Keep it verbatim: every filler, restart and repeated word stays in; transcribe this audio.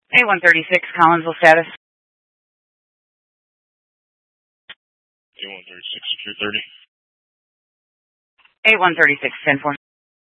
A one thirty-six, Collinsville status. A one thirty-six, secure thirty. A one thirty-six, ten four.